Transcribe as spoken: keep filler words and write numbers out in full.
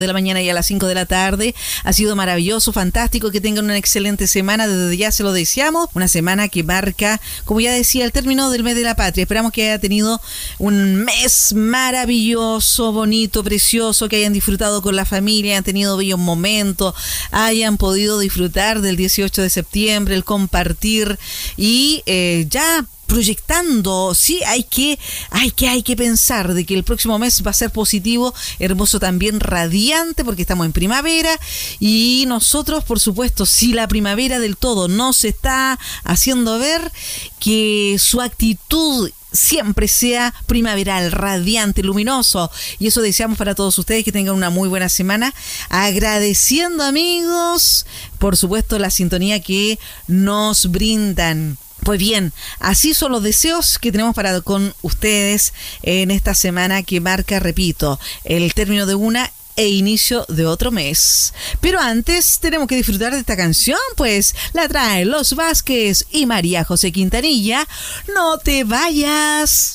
de la mañana y a las cinco de la tarde. Ha sido maravilloso, fantástico, que tengan una excelente semana, desde ya se lo deseamos, una semana que marca, como ya decía, el término del mes de la patria. Esperamos que haya tenido un mes maravilloso, bonito, precioso, que hayan disfrutado con la familia, hayan tenido bellos momentos, hayan podido disfrutar del dieciocho de septiembre, el compartir y eh, ya proyectando, sí, hay que, hay que, hay que pensar de que el próximo mes va a ser positivo, hermoso también, radiante, porque estamos en primavera y nosotros, por supuesto, si la primavera del todo no se está haciendo ver, que su actitud siempre sea primaveral, radiante, luminoso, y eso deseamos para todos ustedes, que tengan una muy buena semana, agradeciendo, amigos, por supuesto, la sintonía que nos brindan. Pues bien, así son los deseos que tenemos para con ustedes en esta semana que marca, repito, el término de una e inicio de otro mes. Pero antes tenemos que disfrutar de esta canción, pues la traen Los Vázquez y María José Quintanilla. No te vayas.